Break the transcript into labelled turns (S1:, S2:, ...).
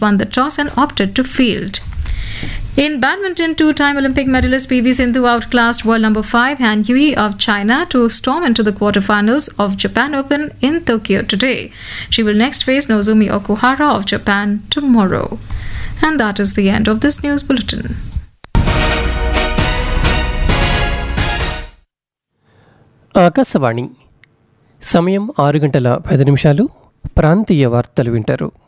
S1: won the toss and opted to field. In badminton, two-time Olympic medalist PV Sindhu outclassed world number 5 Han Yui of China to storm into the quarterfinals of Japan Open in Tokyo today. She will next face Nozomi Okuhara of Japan tomorrow. And that is the end of this news bulletin.
S2: Akashvani సమయం 6 గంటల 10 నిమిషాలు. ప్రాంతీయ వార్తలు వింటారు.